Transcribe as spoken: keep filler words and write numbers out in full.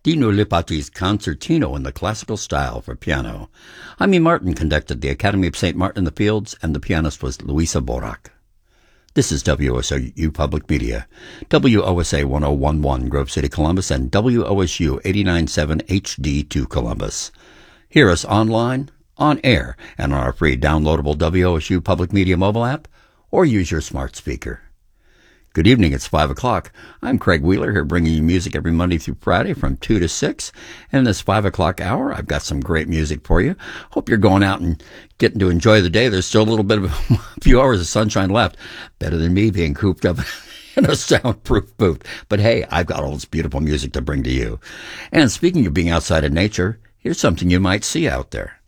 Dino Lipati's Concertino in the classical style for piano. Jaime Martin conducted the Academy of Saint Martin in the Fields, and the pianist was Luisa Borak. This is W O S U Public Media, W O S A ten eleven Grove City, Columbus, and W O S U eighty-nine point seven H D two Columbus. Hear us online, on air, and on our free downloadable W O S U Public Media mobile app, or use your smart speaker. Good evening, it's five o'clock. I'm Craig Wheeler here bringing you music every Monday through Friday from two to six. And in this five o'clock hour, I've got some great music for you. Hope you're going out and getting to enjoy the day. There's still a little bit of a few hours of sunshine left. Better than me being cooped up in a soundproof booth. But hey, I've got all this beautiful music to bring to you. And speaking of being outside in nature, here's something you might see out there.